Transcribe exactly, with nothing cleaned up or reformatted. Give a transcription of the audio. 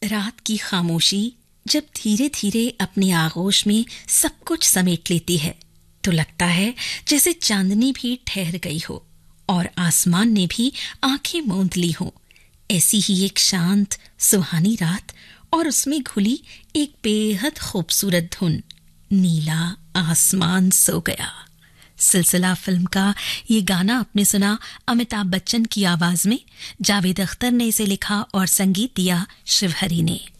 रात की खामोशी जब धीरे धीरे अपने आगोश में सब कुछ समेट लेती है तो लगता है जैसे चांदनी भी ठहर गई हो और आसमान ने भी आंखें मूंद ली हो। ऐसी ही एक शांत सुहानी रात और उसमें घुली एक बेहद खूबसूरत धुन। नीला आसमान सो गया। सिलसिला फिल्म का ये गाना आपने सुना अमिताभ बच्चन की आवाज में। जावेद अख्तर ने इसे लिखा और संगीत दिया शिवहरी ने।